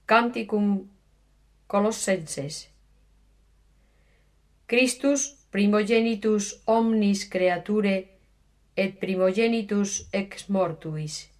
Canticum Colossenses. Christus primogenitus omnis creature et primogenitus ex mortuis.